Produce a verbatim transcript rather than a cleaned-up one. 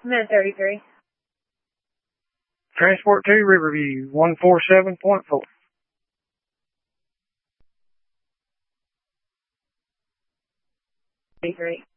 I'm at thirty-three. Transport to Riverview, one forty-seven point four. thirty-three.